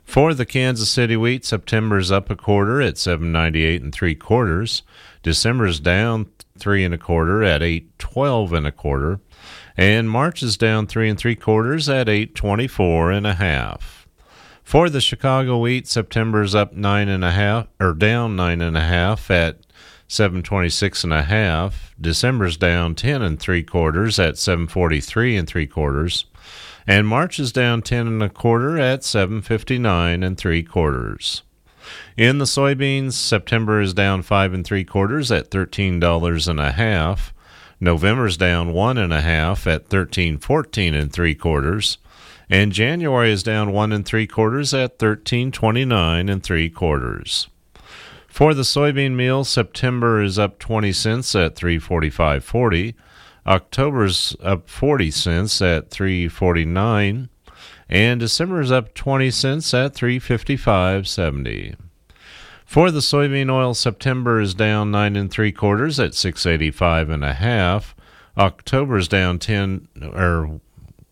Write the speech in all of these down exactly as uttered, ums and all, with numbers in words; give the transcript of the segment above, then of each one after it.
For the Kansas City wheat, September's up a quarter at seven ninety-eight and three quarters. December's down three and a quarter at eight twelve and a quarter. And March is down three and three quarters at eight twenty-four and a half. For the Chicago wheat, September's up nine and a half, or down nine and a half at seven twenty-six and a half. December's down ten and three quarters at seven forty-three and three quarters. And March is down ten and a quarter at seven fifty-nine and three quarters. In the soybeans, September is down five and three quarters at thirteen dollars and a half. November's down one and a half at thirteen fourteen and three quarters. And January is down one and three quarters at thirteen twenty-nine and three quarters. For the soybean meal, September is up twenty cents at three forty-five forty. October's up forty cents at three forty-nine, and December's up twenty cents at three fifty-five seventy. For the soybean oil, September is down nine and three quarters at six eighty-five and a half. October's down ten, or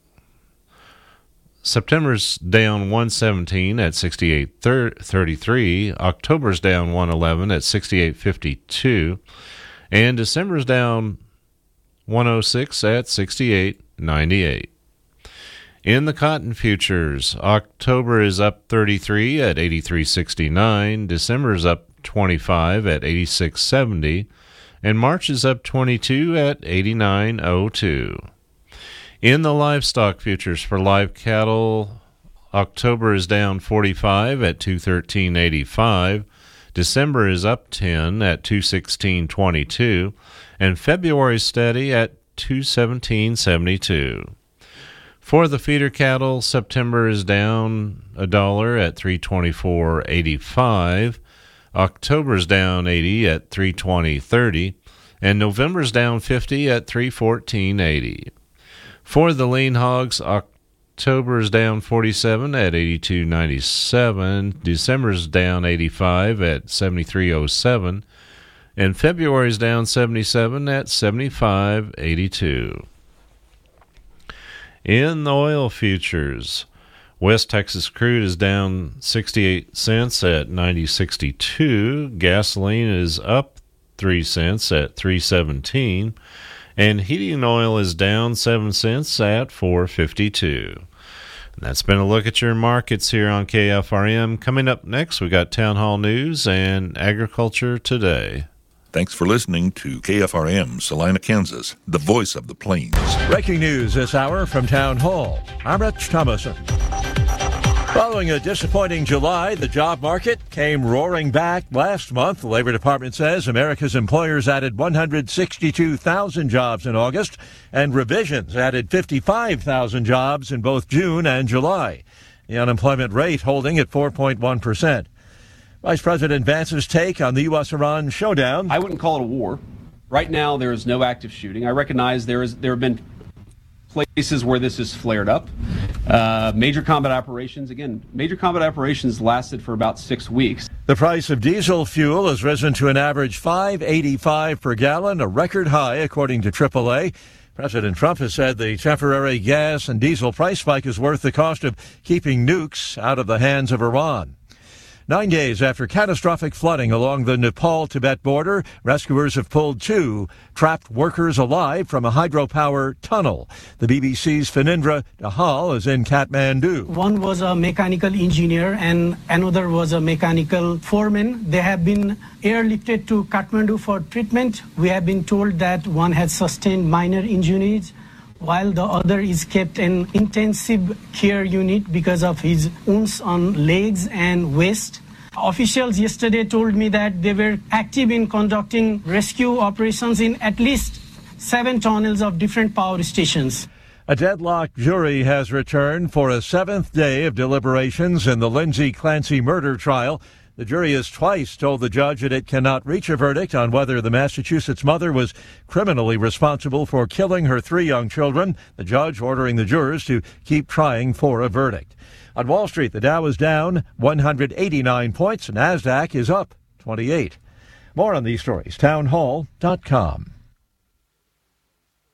September's down one seventeen at sixty-eight thirty-three. October's down one eleven at sixty-eight fifty-two, and December's down one oh six at sixty-eight ninety-eight. In the cotton futures, October is up thirty-three at eighty-three sixty-nine, December is up twenty-five at eighty-six seventy, and March is up twenty-two at eighty-nine oh two. In the livestock futures for live cattle, October is down forty-five at two thirteen eighty-five, December is up ten at two sixteen twenty-two, and February steady at two seventeen seventy-two. For the feeder cattle, September is down a dollar at three twenty-four eighty-five, October's down eighty at three twenty thirty, and November's down fifty at three fourteen eighty. For the lean hogs, October's down forty-seven at eighty-two ninety-seven, December's down eighty-five at seventy-three oh seven, and February's down seventy-seven at seventy-five eighty-two. In the oil futures, West Texas crude is down sixty-eight cents at ninety sixty-two. Gasoline is up three cents at three seventeen, and heating oil is down seven cents at four fifty-two. And that's been a look at your markets here on K F R M. Coming up next, we got Town Hall News and Agriculture Today. Thanks for listening to K F R M, Salina, Kansas, the voice of the plains. Breaking news this hour from Town Hall. I'm Rich Thomason. Following a disappointing July, the job market came roaring back last month. The Labor Department says America's employers added one hundred sixty-two thousand jobs in August, and revisions added fifty-five thousand jobs in both June and July. The unemployment rate holding at four point one percent. Vice President Vance's take on the U S Iran showdown. I wouldn't call it a war. Right now, there is no active shooting. I recognize there is there have been places where this has flared up. Uh, major combat operations, again, major combat operations lasted for about six weeks. The price of diesel fuel has risen to an average five eighty-five per gallon, a record high, according to triple A. President Trump has said the temporary gas and diesel price spike is worth the cost of keeping nukes out of the hands of Iran. Nine days after catastrophic flooding along the Nepal-Tibet border, rescuers have pulled two trapped workers alive from a hydropower tunnel. The B B C's Phanindra Dahal is in Kathmandu. One was a mechanical engineer and another was a mechanical foreman. They have been airlifted to Kathmandu for treatment. We have been told that one has sustained minor injuries, while the other is kept in intensive care unit because of his wounds on legs and waist. Officials yesterday told me that they were active in conducting rescue operations in at least seven tunnels of different power stations. A deadlocked jury has returned for a seventh day of deliberations in the Lindsay Clancy murder trial. The jury has twice told the judge that it cannot reach a verdict on whether the Massachusetts mother was criminally responsible for killing her three young children, the judge ordering the jurors to keep trying for a verdict. On Wall Street, the Dow is down one hundred eighty-nine points, NASDAQ is up twenty-eight. More on these stories, townhall dot com.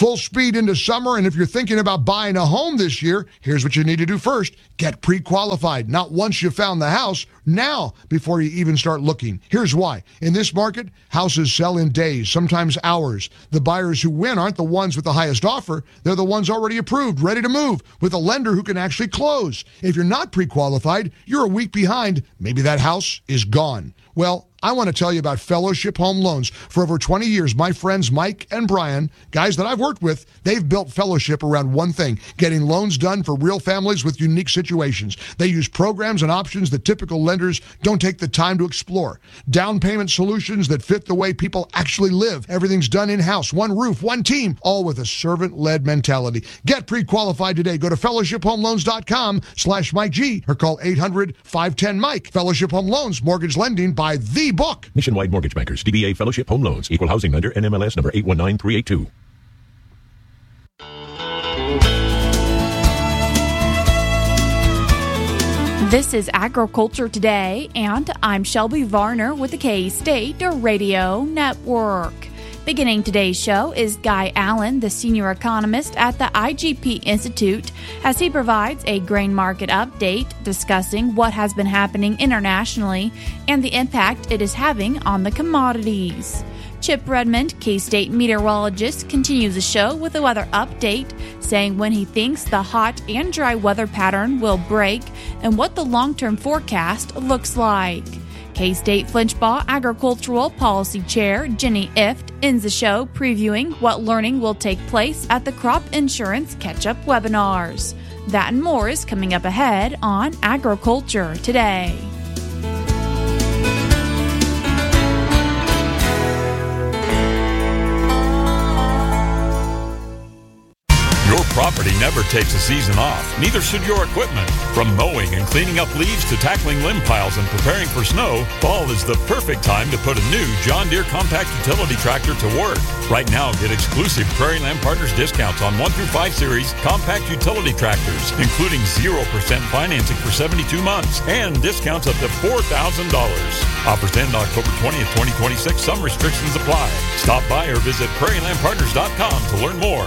Full speed into summer, and if you're thinking about buying a home this year, here's what you need to do first. Get pre-qualified. Not once you found the house, now before you even start looking. Here's why. In this market, houses sell in days, sometimes hours. The buyers who win aren't the ones with the highest offer. They're the ones already approved, ready to move, with a lender who can actually close. If you're not pre-qualified, you're a week behind. Maybe that house is gone. Well, I want to tell you about Fellowship Home Loans. For over twenty years, my friends Mike and Brian, guys that I've worked with, they've built Fellowship around one thing, getting loans done for real families with unique situations. They use programs and options that typical lenders don't take the time to explore. Down payment solutions that fit the way people actually live. Everything's done in-house, one roof, one team, all with a servant-led mentality. Get pre-qualified today. Go to fellowship home loans dot com slash Mike G or call eight hundred, five one zero, Mike. Fellowship Home Loans, mortgage lending by the book. Nationwide Mortgage Bankers, D B A Fellowship Home Loans, Equal Housing Lender, N M L S number eight one nine three eight two. This is Agriculture Today, and I'm Shelby Varner with the K-State Radio Network. Beginning today's show is Guy Allen, the senior economist at the I G P Institute, as he provides a grain market update discussing what has been happening internationally and the impact it is having on the commodities. Chip Redmond, K-State meteorologist, continues the show with a weather update, saying when he thinks the hot and dry weather pattern will break and what the long-term forecast looks like. K-State Flinchbaugh Agricultural Policy Chair Jenny Ift ends the show previewing what learning will take place at the Crop Insurance Catch-Up webinars. That and more is coming up ahead on Agriculture Today. Your property never takes a season off, neither should your equipment. From mowing and cleaning up leaves to tackling limb piles and preparing for snow, fall is the perfect time to put a new John Deere compact utility tractor to work. Right now, get exclusive Prairie Land Partners discounts on one through five series compact utility tractors, including zero percent financing for seventy-two months and discounts up to four thousand dollars. Offers end October twentieth, twenty twenty-six. Some restrictions apply. Stop by or visit prairie land partners dot com to learn more.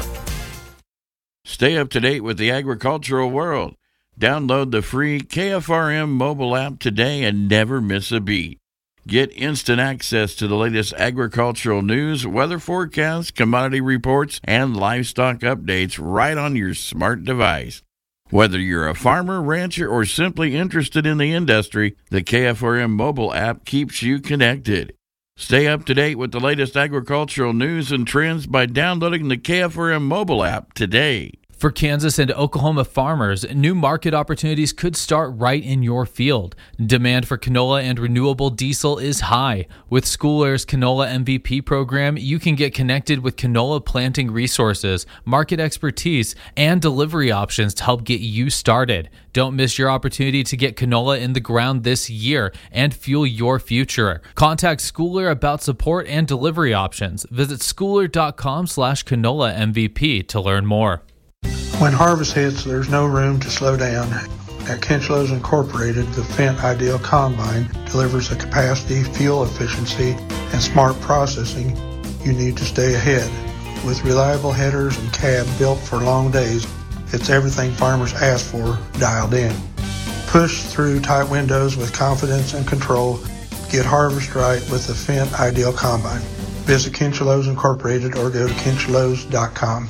Stay up to date with the agricultural world. Download the free K F R M mobile app today and never miss a beat. Get instant access to the latest agricultural news, weather forecasts, commodity reports, and livestock updates right on your smart device. Whether you're a farmer, rancher, or simply interested in the industry, the K F R M mobile app keeps you connected. Stay up to date with the latest agricultural news and trends by downloading the K F R M mobile app today. For Kansas and Oklahoma farmers, new market opportunities could start right in your field. Demand for canola and renewable diesel is high. With School Air's Canola M V P program, you can get connected with canola planting resources, market expertise, and delivery options to help get you started. Don't miss your opportunity to get canola in the ground this year and fuel your future. Contact School Air about support and delivery options. Visit schooler dot com slash canola M V P to learn more. When harvest hits, there's no room to slow down. At Kinchlows Incorporated, the Fendt Ideal Combine delivers the capacity, fuel efficiency, and smart processing you need to stay ahead. With reliable headers and cab built for long days, it's everything farmers ask for dialed in. Push through tight windows with confidence and control. Get harvest right with the Fendt Ideal Combine. Visit Kinchlows Incorporated or go to kinchlows dot com.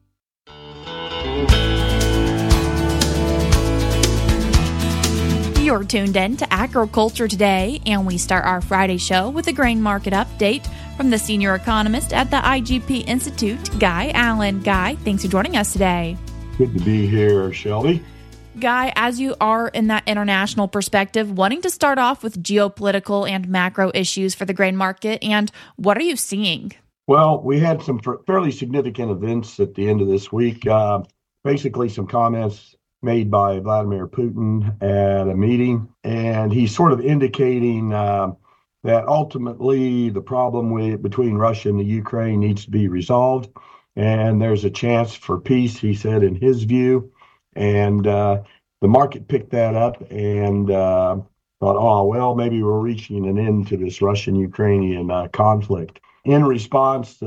You're tuned in to Agriculture Today, and we start our Friday show with a grain market update from the senior economist at the I G P Institute, Guy Allen. Guy, thanks for joining us today. Good to be here, Shelby. Guy, as you are in that international perspective, wanting to start off with geopolitical and macro issues for the grain market, and what are you seeing? Well, we had some fairly significant events at the end of this week. Uh, basically, some comments made by Vladimir Putin at a meeting, and he's sort of indicating uh, that ultimately the problem with, between Russia and the Ukraine needs to be resolved, and there's a chance for peace, he said, in his view. And uh, the market picked that up and uh, thought, oh, well, maybe we're reaching an end to this Russian-Ukrainian uh, conflict. In response, the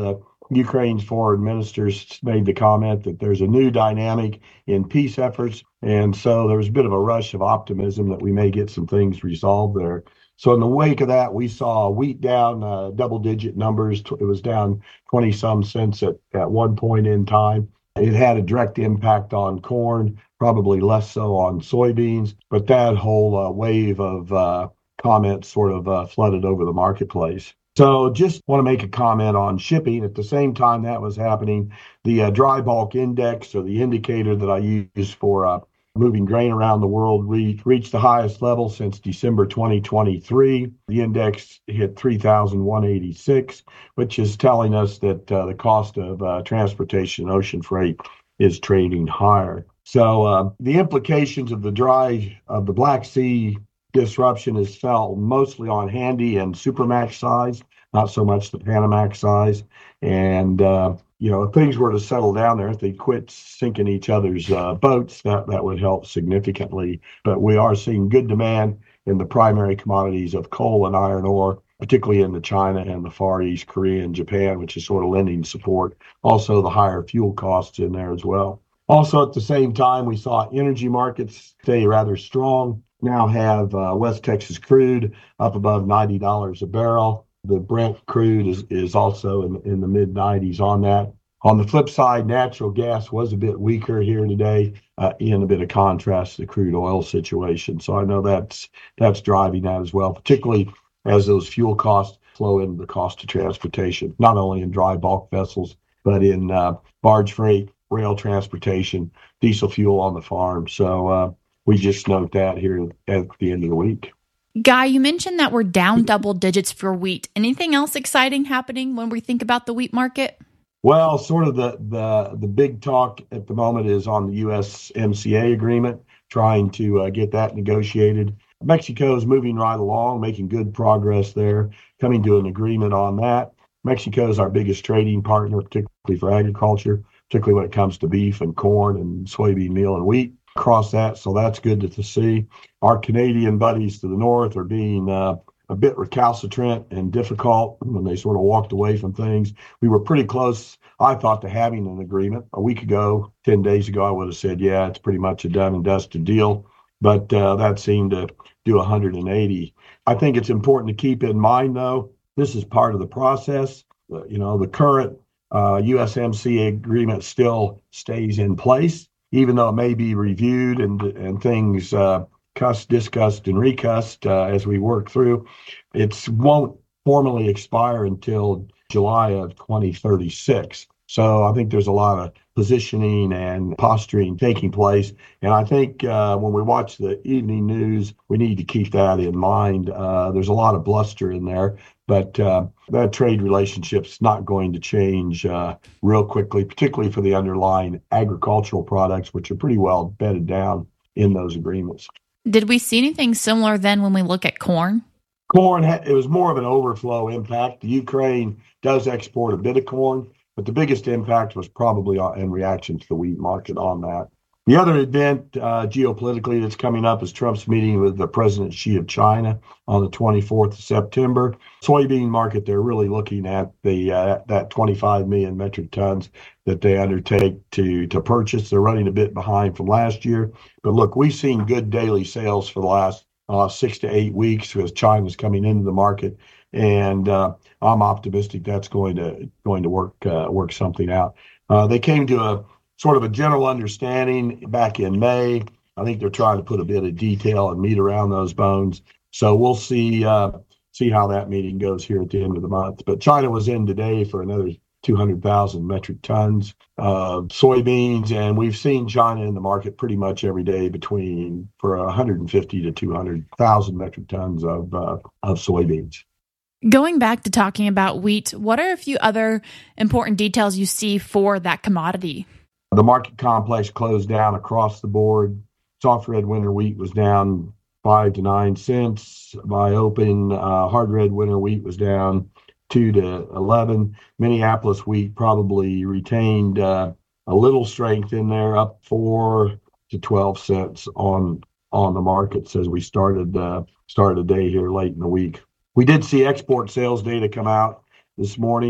Ukraine's foreign minister made the comment that there's a new dynamic in peace efforts. And so there was a bit of a rush of optimism that we may get some things resolved there. So in the wake of that, we saw wheat down uh, double-digit numbers. It was down twenty-some cents at, at one point in time. It had a direct impact on corn, probably less so on soybeans. But that whole uh, wave of uh, comments sort of uh, flooded over the marketplace. So just want to make a comment on shipping. At the same time that was happening, the uh, dry bulk index, or the indicator that I use for uh, moving grain around the world, re- reached the highest level since December twenty twenty-three. The index hit three thousand one hundred eighty-six, which is telling us that uh, the cost of uh, transportation, ocean freight, is trading higher. So uh, the implications of the dry, of the Black Sea disruption is felt mostly on Handy and Supermax size, not so much the Panamax size. And, uh, you know, if things were to settle down there, if they quit sinking each other's uh, boats, that, that would help significantly. But we are seeing good demand in the primary commodities of coal and iron ore, particularly in the China and the Far East, Korea and Japan, which is sort of lending support. Also, the higher fuel costs in there as well. Also, at the same time, we saw energy markets stay rather strong. Now have uh, West Texas crude up above ninety dollars a barrel. The Brent crude is, is also in, in the mid nineties on that. On the flip side, natural gas was a bit weaker here today, uh, in a bit of contrast to the crude oil situation. So I know that's that's driving that as well, particularly as those fuel costs flow into the cost of transportation, not only in dry bulk vessels, but in uh, barge freight, rail transportation, diesel fuel on the farm. So uh, we just note that here at the end of the week. Guy, you mentioned that we're down double digits for wheat. Anything else exciting happening when we think about the wheat market? Well, sort of the, the, the big talk at the moment is on the U S M C A agreement, trying to uh, get that negotiated. Mexico is moving right along, making good progress there, coming to an agreement on that. Mexico is our biggest trading partner, particularly for agriculture, particularly when it comes to beef and corn and soybean meal and wheat. Across that, so that's good to, to see. Our Canadian buddies to the north are being uh, a bit recalcitrant and difficult when they sort of walked away from things. We were pretty close, I thought, to having an agreement. A week ago, ten days ago, I would have said, yeah, it's pretty much a done and dusted deal. But uh, that seemed to do one hundred eighty. I think it's important to keep in mind, though, this is part of the process. Uh, you know, the current uh, U S M C A agreement still stays in place, even though it may be reviewed and and things uh, cussed, discussed, and recussed uh, as we work through. It won't formally expire until July of twenty thirty-six. So I think there's a lot of positioning and posturing taking place. And I think uh, when we watch the evening news, we need to keep that in mind. Uh, there's a lot of bluster in there, but uh, that trade relationship's not going to change uh, real quickly, particularly for the underlying agricultural products, which are pretty well bedded down in those agreements. Did we see anything similar then when we look at corn? Corn, it was more of an overflow impact. The Ukraine does export a bit of corn, but the biggest impact was probably in reaction to the wheat market on that. The other event uh, geopolitically that's coming up is Trump's meeting with the President Xi of China on the twenty-fourth of September. Soybean market, they're really looking at the uh, that twenty-five million metric tons that they undertake to, to purchase. They're running a bit behind from last year. But look, we've seen good daily sales for the last uh, six to eight weeks as China's coming into the market. And uh, I'm optimistic that's going to going to work uh, work something out. Uh, they came to a sort of a general understanding back in May. I think they're trying to put a bit of detail and meat around those bones. So we'll see uh, see how that meeting goes here at the end of the month. But China was in today for another two hundred thousand metric tons of soybeans, and we've seen China in the market pretty much every day between for one hundred fifty to two hundred thousand metric tons of uh, of soybeans. Going back to talking about wheat, what are a few other important details you see for that commodity? The market complex closed down across the board. Soft red winter wheat was down five to nine cents by open. Uh, hard red winter wheat was down two to eleven. Minneapolis wheat probably retained uh, a little strength in there, up four to twelve cents on on the markets as we started uh, started a day here late in the week. We did see export sales data come out this morning.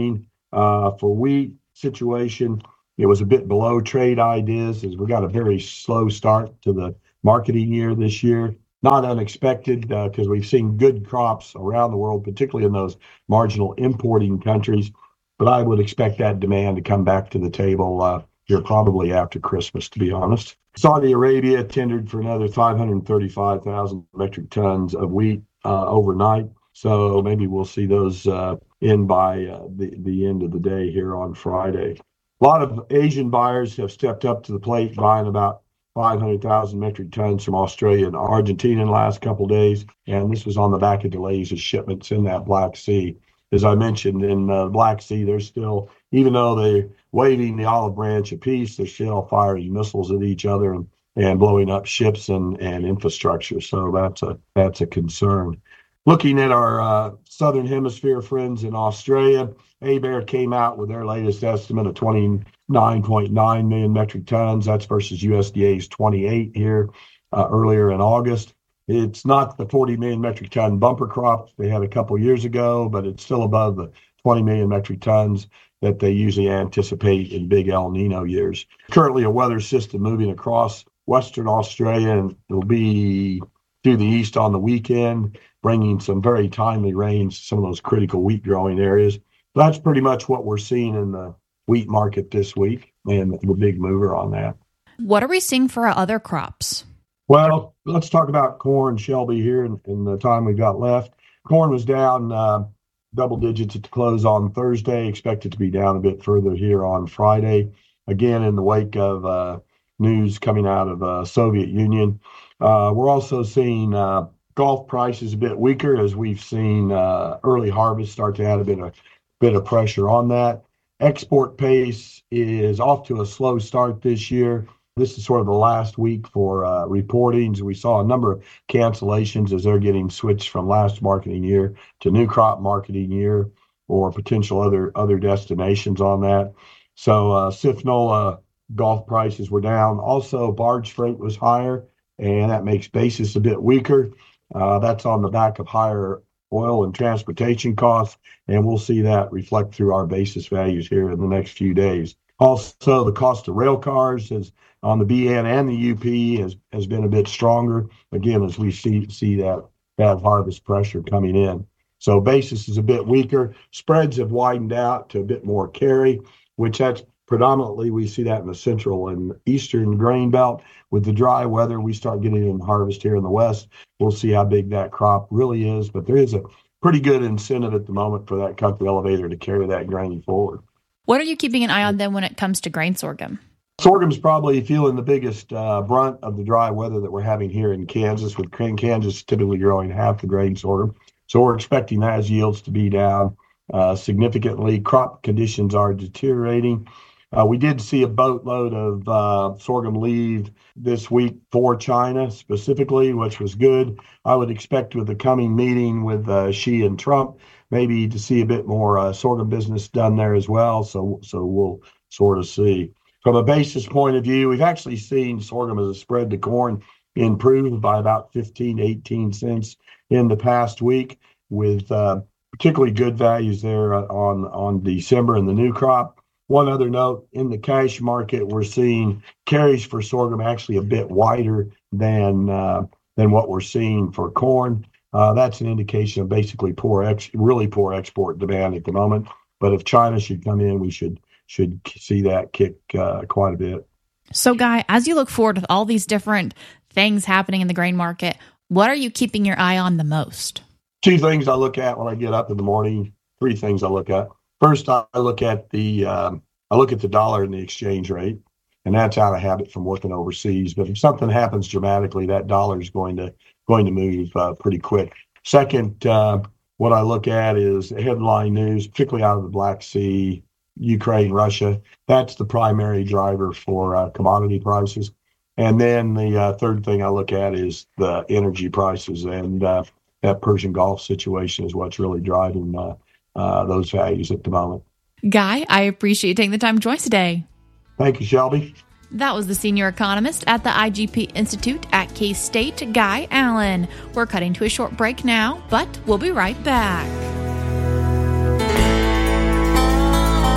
Uh, for wheat situation, it was a bit below trade ideas as we got a very slow start to the marketing year this year. Not unexpected because uh, we've seen good crops around the world, particularly in those marginal importing countries. But I would expect that demand to come back to the table uh, here probably after Christmas, to be honest. Saudi Arabia tendered for another five hundred thirty-five thousand metric tons of wheat uh, overnight. So maybe we'll see those uh, in by uh, the, the end of the day here on Friday. A lot of Asian buyers have stepped up to the plate, buying about five hundred thousand metric tons from Australia and Argentina in the last couple of days. And this was on the back of delays of shipments in that Black Sea. As I mentioned, in the uh, Black Sea, they're still, even though they're waving the olive branch of peace, they're still firing missiles at each other and, and blowing up ships and, and infrastructure. So that's a that's a concern. Looking at our uh, Southern Hemisphere friends in Australia, ABARE came out with their latest estimate of twenty-nine point nine million metric tons. That's versus U S D A's twenty-eight here uh, earlier in August. It's not the forty million metric ton bumper crop they had a couple years ago, but it's still above the twenty million metric tons that they usually anticipate in big El Nino years. Currently, a weather system moving across Western Australia, and it'll be to the east on the weekend, bringing some very timely rains to some of those critical wheat growing areas. That's pretty much what we're seeing in the wheat market this week, and the big mover on that. What are we seeing for our other crops? Well, let's talk about corn, Shelby, here in, in the time we've got left. Corn was down uh, double digits at the close on Thursday, expected to be down a bit further here on Friday. Again, in the wake of uh, news coming out of uh, Soviet Union. Uh, we're also seeing uh, Gulf prices a bit weaker as we've seen uh, early harvest start to add a bit of bit of pressure on that. Export pace is off to a slow start this year. This is sort of the last week for uh, reportings. We saw a number of cancellations as they're getting switched from last marketing year to new crop marketing year or potential other other destinations on that. So uh, C I F N O L A Gulf prices were down. Also, barge freight was higher, and that makes basis a bit weaker. Uh, that's on the back of higher oil and transportation costs, and we'll see that reflect through our basis values here in the next few days. Also, the cost of rail cars has, on the B N and the U P has, has been a bit stronger, again, as we see, see that, that harvest pressure coming in. So basis is a bit weaker. Spreads have widened out to a bit more carry, which that's predominantly, we see that in the central and eastern grain belt. With the dry weather, we start getting in harvest here in the west. We'll see how big that crop really is, but there is a pretty good incentive at the moment for that country elevator to carry that grain forward. What are you keeping an eye on then when it comes to grain sorghum? Sorghum's probably feeling the biggest uh, brunt of the dry weather that we're having here in Kansas, with Kansas typically growing half the grain sorghum. So we're expecting those yields to be down uh, significantly. Crop conditions are deteriorating. Uh, we did see a boatload of uh, sorghum leave this week for China specifically, which was good. I would expect with the coming meeting with uh, Xi and Trump, maybe to see a bit more uh, sorghum business done there as well. So, so we'll sort of see. From a basis point of view, we've actually seen sorghum as a spread to corn improve by about fifteen, eighteen cents in the past week, with uh, particularly good values there on, on December and the new crop. One other note, in the cash market, we're seeing carries for sorghum actually a bit wider than uh, than what we're seeing for corn. Uh, that's an indication of basically poor, ex- really poor export demand at the moment. But if China should come in, we should should see that kick uh, quite a bit. So, Guy, as you look forward with all these different things happening in the grain market, what are you keeping your eye on the most? Two things I look at when I get up in the morning. Three things I look at. First, I look at the um, I look at the dollar and the exchange rate, and that's out of habit from working overseas. But if something happens dramatically, that dollar is going to going to move uh, pretty quick. Second, uh, what I look at is headline news, particularly out of the Black Sea, Ukraine, Russia. That's the primary driver for uh, commodity prices. And then the uh, third thing I look at is the energy prices, and uh, that Persian Gulf situation is what's really driving uh, uh, those values at the moment. Guy, I appreciate you taking the time to join us today. Thank you, Shelby. That was the senior economist at the I G P Institute at K-State, Guy Allen. We're cutting to a short break now, but we'll be right back.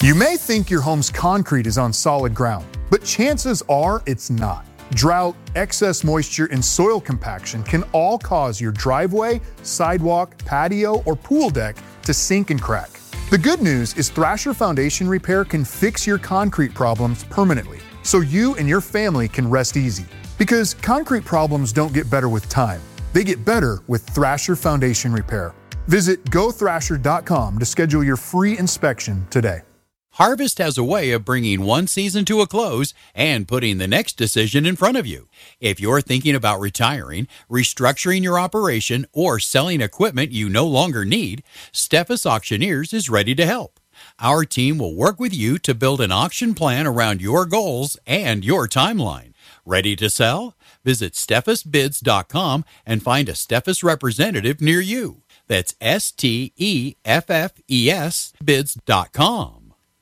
You may think your home's concrete is on solid ground, but chances are it's not. Drought, excess moisture, and soil compaction can all cause your driveway, sidewalk, patio, or pool deck to sink and crack. The good news is Thrasher Foundation Repair can fix your concrete problems permanently, so you and your family can rest easy. Because concrete problems don't get better with time. They get better with Thrasher Foundation Repair. Visit go thrasher dot com to schedule your free inspection today. Harvest has a way of bringing one season to a close and putting the next decision in front of you. If you're thinking about retiring, restructuring your operation, or selling equipment you no longer need, Steffes Auctioneers is ready to help. Our team will work with you to build an auction plan around your goals and your timeline. Ready to sell? Visit steffes bids dot com and find a Steffes representative near you. That's S T E F F E S bids dot com.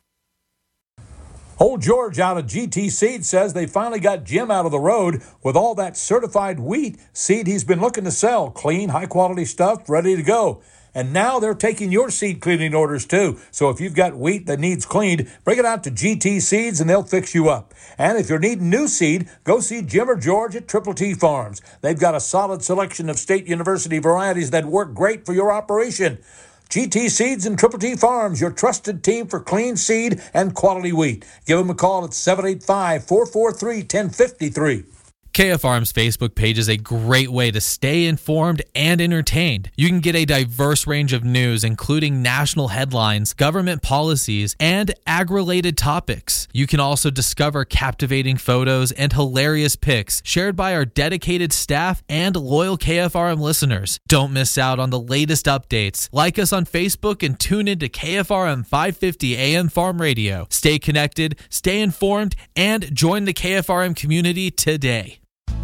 Old George out of G T Seed says they finally got Jim out of the road with all that certified wheat seed he's been looking to sell. Clean, high-quality stuff, ready to go. And now they're taking your seed cleaning orders too. So if you've got wheat that needs cleaned, bring it out to G T Seeds and they'll fix you up. And if you're needing new seed, go see Jim or George at Triple T Farms. They've got a solid selection of State University varieties that work great for your operation. G T Seeds and Triple T Farms, your trusted team for clean seed and quality wheat. Give them a call at seven eight five, four four three, one zero five three. K F R M's Facebook page is a great way to stay informed and entertained. You can get a diverse range of news, including national headlines, government policies, and ag-related topics. You can also discover captivating photos and hilarious pics shared by our dedicated staff and loyal K F R M listeners. Don't miss out on the latest updates. Like us on Facebook and tune into K F R M five fifty A M Farm Radio. Stay connected, stay informed, and join the K F R M community today.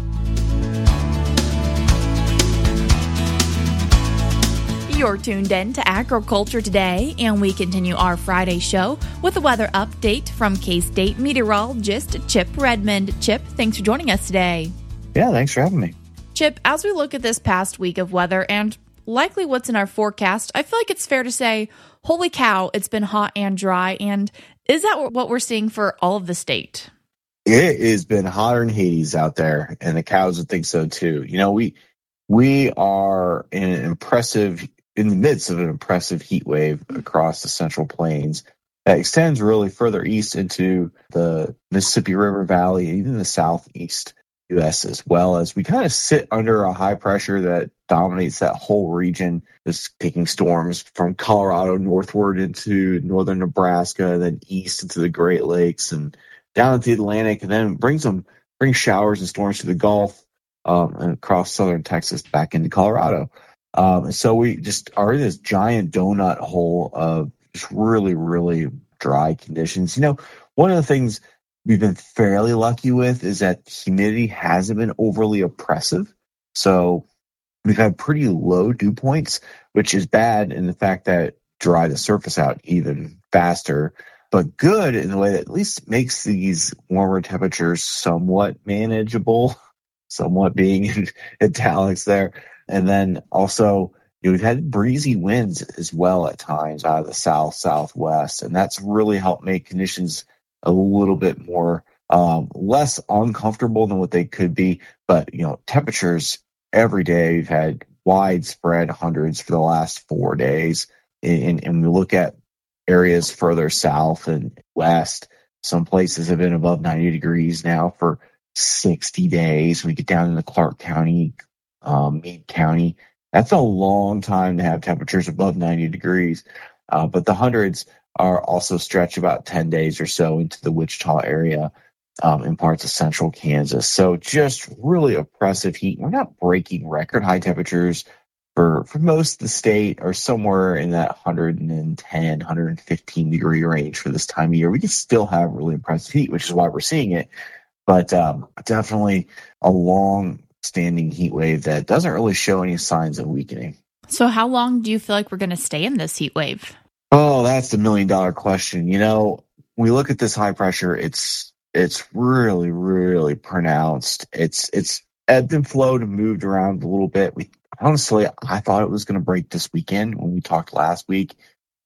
You're tuned in to Agriculture Today, and we continue our Friday show with a weather update from K-State meteorologist Chip Redmond. Chip, thanks for joining us today. Yeah, thanks for having me. Chip, as we look at this past week of weather and likely what's in our forecast, I feel like it's fair to say, holy cow, it's been hot and dry. And is that what we're seeing for all of the state? It has been hotter than Hades out there, and the cows would think so too. You know, we we are in an impressive in the midst of an impressive heat wave across the Central Plains that extends really further east into the Mississippi River Valley, even the southeast U S, as well as we kind of sit under a high pressure that dominates that whole region, just taking storms from Colorado northward into northern Nebraska, then east into the Great Lakes and down into the Atlantic, and then brings them brings showers and storms to the Gulf um, and across southern Texas back into Colorado. Um, so we just are in this giant donut hole of just really, really dry conditions. You know, one of the things we've been fairly lucky with is that humidity hasn't been overly oppressive. So we've had pretty low dew points, which is bad in the fact that dry the surface out even faster, but good in the way that at least makes these warmer temperatures somewhat manageable, somewhat being in italics there. And then also, you know, we've had breezy winds as well at times out of the south, southwest, and that's really helped make conditions a little bit more um, less uncomfortable than what they could be. But, you know, temperatures every day, we've had widespread hundreds for the last four days. And, and we look at areas further south and west, some places have been above ninety degrees now for sixty days. We get down into Clark County, Um, Meade County. That's a long time to have temperatures above ninety degrees. Uh, but the hundreds are also stretch about ten days or so into the Wichita area um, in parts of central Kansas. So just really oppressive heat. We're not breaking record high temperatures for, for most of the state, are somewhere in that one ten, one fifteen degree range for this time of year. We can still have really impressive heat, which is why we're seeing it. But um, definitely a long standing heat wave that doesn't really show any signs of weakening. So how long do you feel like we're going to stay in this heat wave? Oh, that's the million dollar question. You know, we look at this high pressure, it's it's really, really pronounced. It's it's ebbed and flowed and moved around a little bit. We honestly, I thought it was going to break this weekend when we talked last week.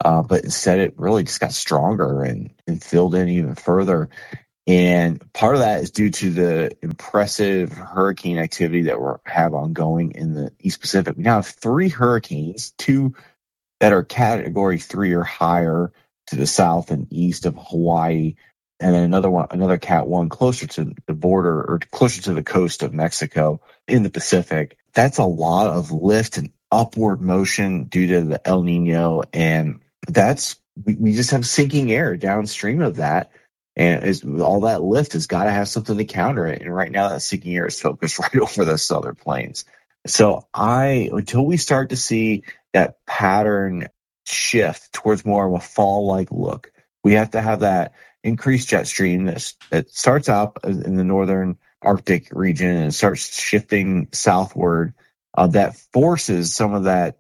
Uh, but instead, it really just got stronger and, and filled in even further. And part of that is due to the impressive hurricane activity that we have ongoing in the East Pacific. We now have three hurricanes, two that are category three or higher to the south and east of Hawaii, and then another one, another Cat one closer to the border or closer to the coast of Mexico in the Pacific. That's a lot of lift and upward motion due to the El Nino, and that's we, we just have sinking air downstream of that. And is, all that lift has got to have something to counter it. And right now that sinking air is focused right over the southern plains. So I, until we start to see that pattern shift towards more of a fall-like look, we have to have that increased jet stream that, that starts out in the northern Arctic region and starts shifting southward. Uh, that forces some of that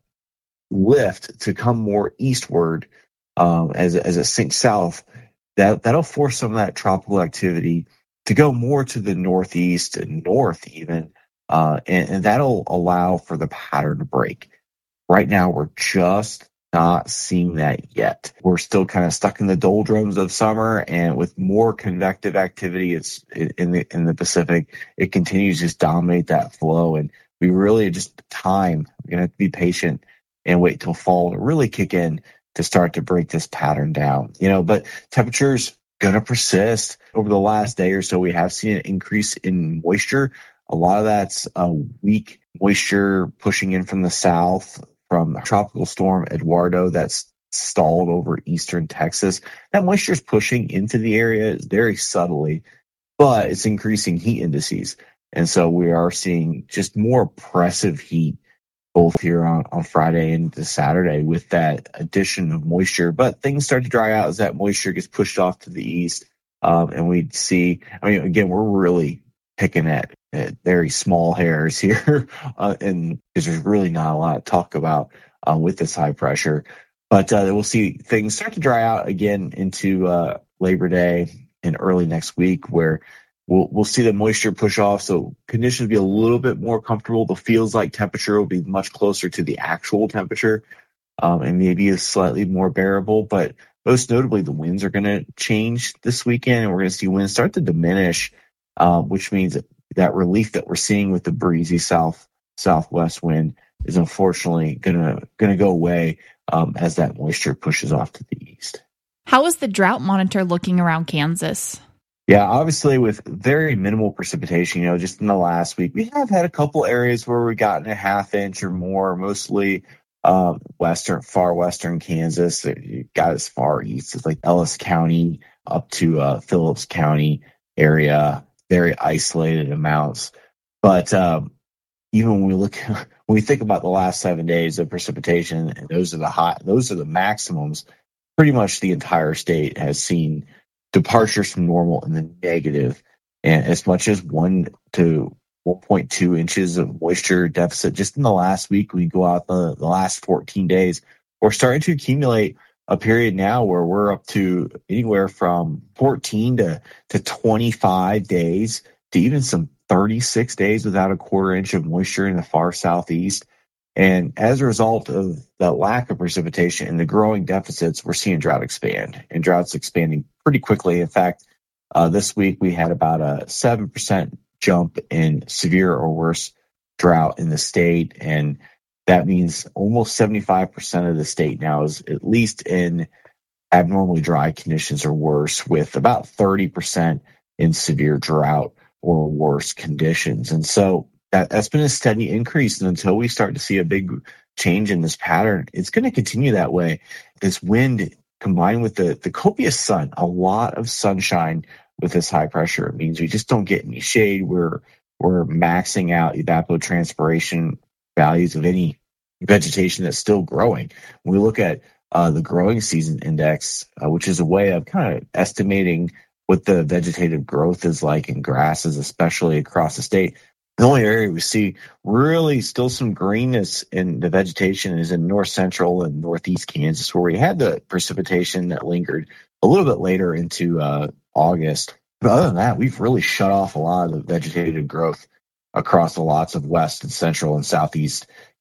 lift to come more eastward um, as, as it sinks south. That, that'll force some of that tropical activity to go more to the northeast and north even, uh, and, and that'll allow for the pattern to break. Right now, we're just not seeing that yet. We're still kind of stuck in the doldrums of summer, and with more convective activity it's in the in the Pacific, it continues to just dominate that flow, and we really just time. We're going to have to be patient and wait till fall to really kick in to start to break this pattern down, you know, but temperatures going to persist over the last day or so. We have seen an increase in moisture. A lot of that's a weak moisture pushing in from the south from Tropical Storm Eduardo that's stalled over eastern Texas. That moisture is pushing into the area very subtly, but it's increasing heat indices. And so we are seeing just more oppressive heat both here on, on Friday and to Saturday with that addition of moisture. But things start to dry out as that moisture gets pushed off to the east. Um, and we see, I mean, again, we're really picking at, at very small hairs here. uh, and because there's really not a lot to talk about uh, with this high pressure. But uh, we'll see things start to dry out again into uh, Labor Day and early next week, where We'll, we'll see the moisture push off, so conditions will be a little bit more comfortable. The feels like temperature will be much closer to the actual temperature um, and maybe is slightly more bearable. But most notably, the winds are going to change this weekend, and we're going to see winds start to diminish, um, which means that, that relief that we're seeing with the breezy south southwest wind is unfortunately going to going to go away um, as that moisture pushes off to the east. How is the drought monitor looking around Kansas? Yeah, obviously with very minimal precipitation, you know, just in the last week, we have had a couple areas where we've gotten a half inch or more, mostly um, western, far western Kansas. It got as far east as like Ellis County up to uh, Phillips County area, very isolated amounts. But um, even when we look, when we think about the last seven days of precipitation, and those are the high, those are the maximums, pretty much the entire state has seen departures from normal in the negative, and as much as one to one point two inches of moisture deficit just in the last week. We go out the, the last fourteen days. We're starting to accumulate a period now where we're up to anywhere from fourteen to, to twenty-five days to even some thirty-six days without a quarter inch of moisture in the far southeast. And as a result of the lack of precipitation and the growing deficits, we're seeing drought expand, and drought's expanding pretty quickly. In fact, uh, this week we had about a seven percent jump in severe or worse drought in the state. And that means almost seventy-five percent of the state now is at least in abnormally dry conditions or worse, with about thirty percent in severe drought or worse conditions. And so That, that's been a steady increase, and until we start to see a big change in this pattern, it's going to continue that way. This wind combined with the, the copious sun, a lot of sunshine with this high pressure, it means we just don't get any shade. We're we're maxing out evapotranspiration values of any vegetation that's still growing. When we look at uh, the growing season index, uh, which is a way of kind of estimating what the vegetative growth is like in grasses, especially across the state, the only area we see really still some greenness in the vegetation is in north central and northeast Kansas, where we had the precipitation that lingered a little bit later into uh, August. But other than that, we've really shut off a lot of the vegetative growth across the lots of west and central and southeast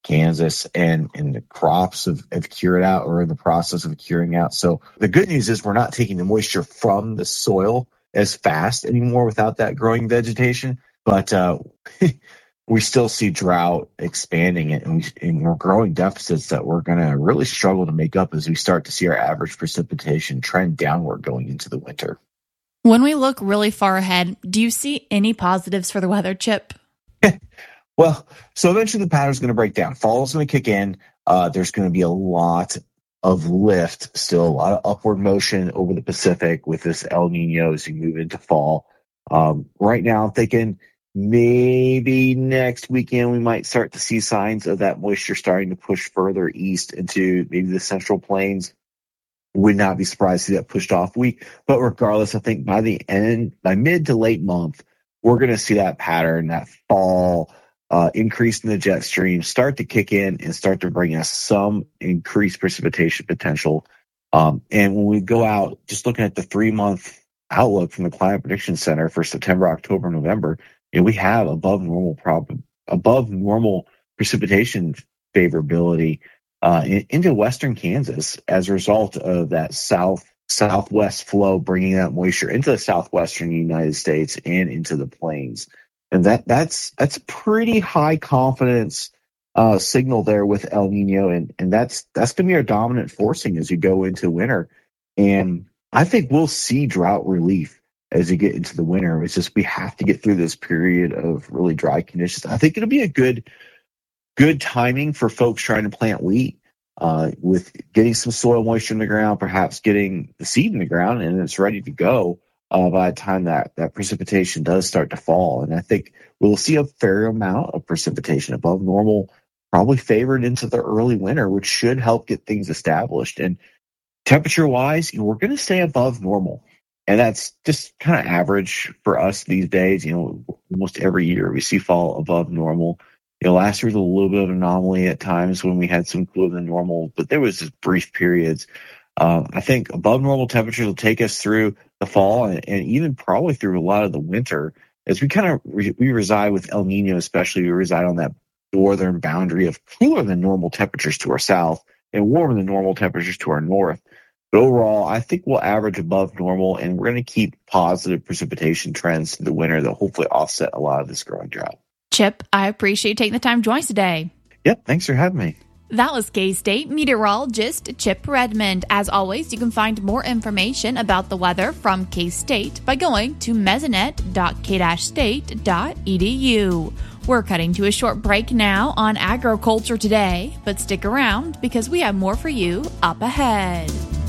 Kansas, and, and the crops have, have cured out or in the process of curing out. So the good news is we're not taking the moisture from the soil as fast anymore without that growing vegetation, but uh, we still see drought expanding it, and, we, and we're growing deficits that we're going to really struggle to make up as we start to see our average precipitation trend downward going into the winter. When we look really far ahead, do you see any positives for the weather, Chip? Well, so eventually the pattern's going to break down. Fall is going to kick in. Uh, there's going to be a lot of lift, still a lot of upward motion over the Pacific with this El Nino as you move into fall. Um, right now, I'm thinking maybe next weekend we might start to see signs of that moisture starting to push further east into maybe the Central Plains. Would not be surprised to see that pushed off week. But regardless, I think by the end, by mid to late month, we're going to see that pattern, that fall uh, increase in the jet stream start to kick in and start to bring us some increased precipitation potential. Um, and when we go out, just looking at the three-month outlook from the Climate Prediction Center for September, October, November, you know, we have above normal prob- above normal precipitation favorability uh, in, into western Kansas as a result of that south southwest flow bringing that moisture into the southwestern United States and into the plains. And that that's that's a pretty high confidence uh, signal there with El Nino, and and that's that's going to be our dominant forcing as you go into winter. And I think we'll see drought relief as you get into the winter. It's just we have to get through this period of really dry conditions. I think it'll be a good good timing for folks trying to plant wheat uh, with getting some soil moisture in the ground, perhaps getting the seed in the ground, and it's ready to go uh, by the time that, that precipitation does start to fall. And I think we'll see a fair amount of precipitation above normal, probably favored into the early winter, which should help get things established. And temperature-wise, you know, we're going to stay above normal. And that's just kind of average for us these days. You know, almost every year we see fall above normal. You know, last year was a little bit of an anomaly at times when we had some cooler than normal, but there was just brief periods. Um, I think above normal temperatures will take us through the fall and, and even probably through a lot of the winter. As we kind of re- we reside with El Nino, especially we reside on that northern boundary of cooler than normal temperatures to our south and warmer than normal temperatures to our north. But overall, I think we'll average above normal, and we're going to keep positive precipitation trends through the winter that hopefully offset a lot of this growing drought. Chip, I appreciate you taking the time to join us today. Yep, thanks for having me. That was K-State meteorologist Chip Redmond. As always, you can find more information about the weather from K-State by going to mesonet dot k state dot e d u. We're cutting to a short break now on Agriculture Today, but stick around because we have more for you up ahead.